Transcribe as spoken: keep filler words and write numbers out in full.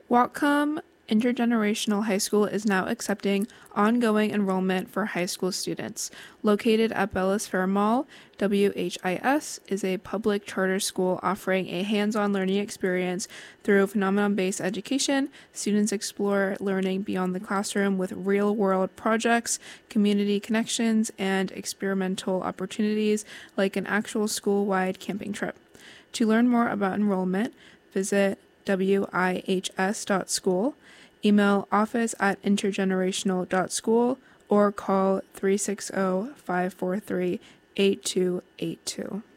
Whatcom Intergenerational High School is now accepting ongoing enrollment for high school students. Located at Bellis Fair Mall, W H I S is a public charter school offering a hands-on learning experience through phenomenon-based education. Students explore learning beyond the classroom with real-world projects, community connections, and experimental opportunities like an actual school-wide camping trip. To learn more about enrollment, visit W I H S dot school, email office at intergenerational dot school, or call three six zero, five four three, eight two eight two.